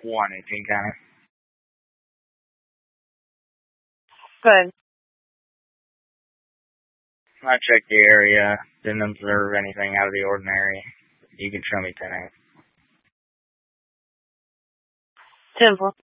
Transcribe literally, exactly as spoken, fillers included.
one in King County. Good. I checked the area, didn't observe anything out of the ordinary. You can show me ten eight. ten four.